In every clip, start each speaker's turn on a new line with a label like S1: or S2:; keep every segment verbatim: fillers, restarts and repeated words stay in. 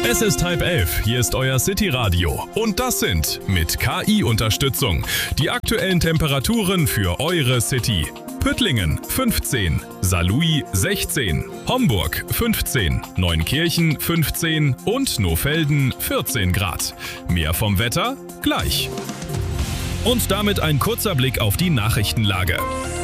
S1: Es ist halb elf, hier ist euer City-Radio. Und das sind, mit K I-Unterstützung, die aktuellen Temperaturen für eure City. Püttlingen fünfzehn, Saarlouis sechzehn, Homburg fünfzehn, Neunkirchen fünfzehn und Nohfelden vierzehn Grad. Mehr vom Wetter gleich. Und damit ein kurzer Blick auf die Nachrichtenlage.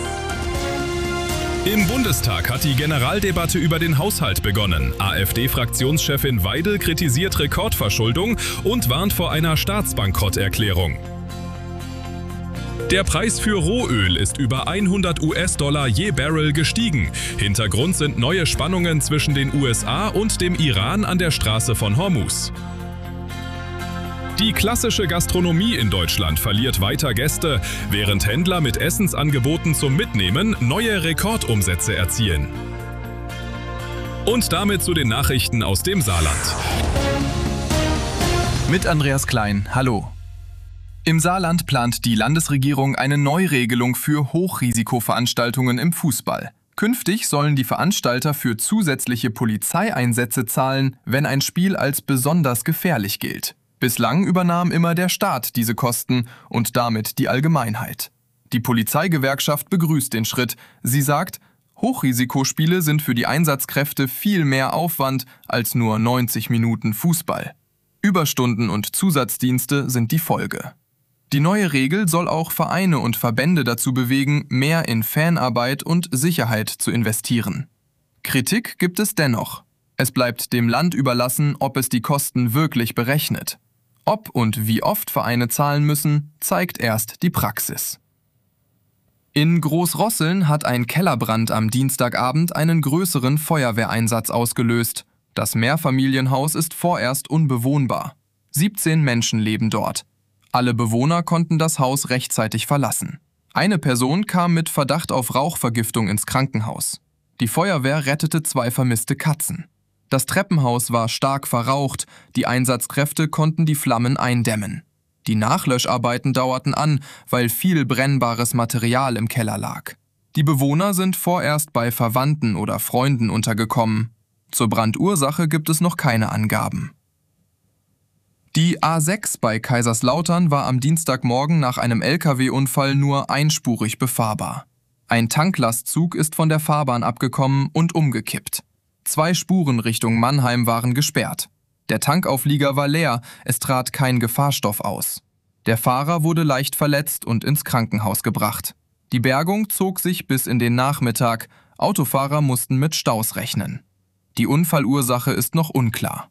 S1: Im Bundestag hat die Generaldebatte über den Haushalt begonnen. AfD-Fraktionschefin Weidel kritisiert Rekordverschuldung und warnt vor einer Staatsbankrotterklärung. Der Preis für Rohöl ist über hundert US-Dollar je Barrel gestiegen. Hintergrund sind neue Spannungen zwischen den U S A und dem Iran an der Straße von Hormuz. Die klassische Gastronomie in Deutschland verliert weiter Gäste, während Händler mit Essensangeboten zum Mitnehmen neue Rekordumsätze erzielen. Und damit zu den Nachrichten aus dem Saarland.
S2: Mit Andreas Klein, hallo. Im Saarland plant die Landesregierung eine Neuregelung für Hochrisikoveranstaltungen im Fußball. Künftig sollen die Veranstalter für zusätzliche Polizeieinsätze zahlen, wenn ein Spiel als besonders gefährlich gilt. Bislang übernahm immer der Staat diese Kosten und damit die Allgemeinheit. Die Polizeigewerkschaft begrüßt den Schritt. Sie sagt, Hochrisikospiele sind für die Einsatzkräfte viel mehr Aufwand als nur neunzig Minuten Fußball. Überstunden und Zusatzdienste sind die Folge. Die neue Regel soll auch Vereine und Verbände dazu bewegen, mehr in Fanarbeit und Sicherheit zu investieren. Kritik gibt es dennoch. Es bleibt dem Land überlassen, ob es die Kosten wirklich berechnet. Ob und wie oft Vereine zahlen müssen, zeigt erst die Praxis. In Großrosseln hat ein Kellerbrand am Dienstagabend einen größeren Feuerwehreinsatz ausgelöst. Das Mehrfamilienhaus ist vorerst unbewohnbar. siebzehn Menschen leben dort. Alle Bewohner konnten das Haus rechtzeitig verlassen. Eine Person kam mit Verdacht auf Rauchvergiftung ins Krankenhaus. Die Feuerwehr rettete zwei vermisste Katzen. Das Treppenhaus war stark verraucht, die Einsatzkräfte konnten die Flammen eindämmen. Die Nachlöscharbeiten dauerten an, weil viel brennbares Material im Keller lag. Die Bewohner sind vorerst bei Verwandten oder Freunden untergekommen. Zur Brandursache gibt es noch keine Angaben. Die A sechs bei Kaiserslautern war am Dienstagmorgen nach einem L K W-Unfall nur einspurig befahrbar. Ein Tanklastzug ist von der Fahrbahn abgekommen und umgekippt. Zwei Spuren Richtung Mannheim waren gesperrt. Der Tankauflieger war leer, es trat kein Gefahrstoff aus. Der Fahrer wurde leicht verletzt und ins Krankenhaus gebracht. Die Bergung zog sich bis in den Nachmittag. Autofahrer mussten mit Staus rechnen. Die Unfallursache ist noch unklar.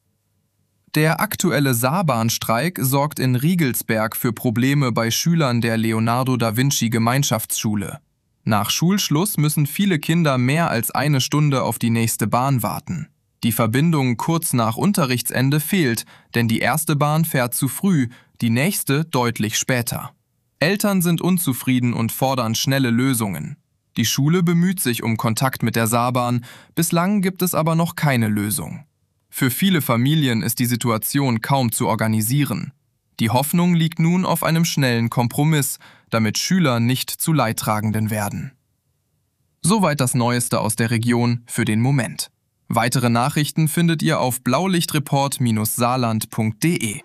S2: Der aktuelle Saarbahnstreik sorgt in Riegelsberg für Probleme bei Schülern der Leonardo-da-Vinci-Gemeinschaftsschule. Nach Schulschluss müssen viele Kinder mehr als eine Stunde auf die nächste Bahn warten. Die Verbindung kurz nach Unterrichtsende fehlt, denn die erste Bahn fährt zu früh, die nächste deutlich später. Eltern sind unzufrieden und fordern schnelle Lösungen. Die Schule bemüht sich um Kontakt mit der Saarbahn, bislang gibt es aber noch keine Lösung. Für viele Familien ist die Situation kaum zu organisieren. Die Hoffnung liegt nun auf einem schnellen Kompromiss, damit Schüler nicht zu Leidtragenden werden. Soweit das Neueste aus der Region für den Moment. Weitere Nachrichten findet ihr auf blaulichtreport saarland punkt de.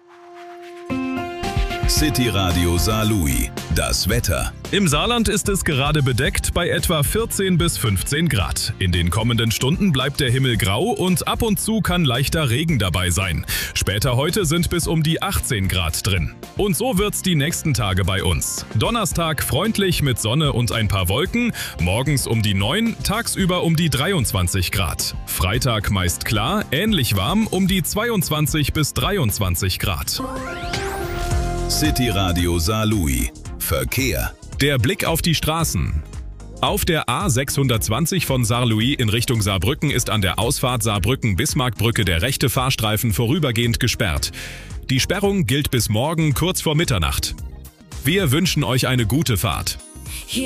S3: City Radio Saarlouis. Das Wetter.
S1: Im Saarland ist es gerade bedeckt bei etwa vierzehn bis fünfzehn Grad. In den kommenden Stunden bleibt der Himmel grau und ab und zu kann leichter Regen dabei sein. Später heute sind bis um die achtzehn Grad drin. Und so wird's die nächsten Tage bei uns. Donnerstag freundlich mit Sonne und ein paar Wolken, morgens um die neun, tagsüber um die dreiundzwanzig Grad. Freitag meist klar, ähnlich warm um die zweiundzwanzig bis dreiundzwanzig Grad.
S3: City Radio Saarlouis. Verkehr.
S1: Der Blick auf die Straßen. Auf der A sechshundertzwanzig von Saarlouis in Richtung Saarbrücken ist an der Ausfahrt Saarbrücken-Bismarckbrücke der rechte Fahrstreifen vorübergehend gesperrt. Die Sperrung gilt bis morgen kurz vor Mitternacht. Wir wünschen euch eine gute Fahrt.